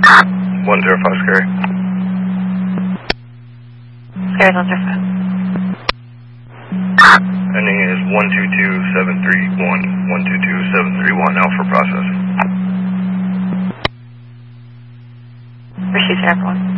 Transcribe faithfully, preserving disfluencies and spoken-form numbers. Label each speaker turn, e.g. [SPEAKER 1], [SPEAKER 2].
[SPEAKER 1] one zero five Scary.
[SPEAKER 2] Scary one zero five.
[SPEAKER 1] Ending is one two two seven three one. one two two seven three one out for processing.
[SPEAKER 2] Received, everyone.